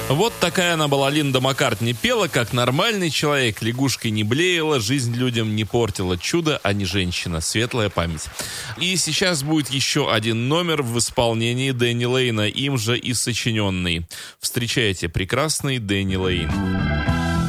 Вот такая она была, Линда Маккартни. Пела как нормальный человек, лягушкой не блеяла, жизнь людям не портила. Чудо, а не женщина. Светлая память. И сейчас будет еще один номер в исполнении Дэнни Лейна, им же и сочиненный. Встречайте, прекрасный Дэнни Лейн.